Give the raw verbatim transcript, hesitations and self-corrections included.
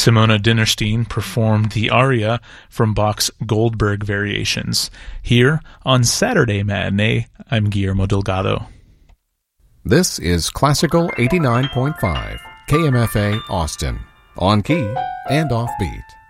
Simona Dinnerstein performed the aria from Bach's Goldberg Variations. Here on Saturday Matinee, I'm Guillermo Delgado. This is Classical eighty-nine point five, K M F A Austin, on key and offbeat.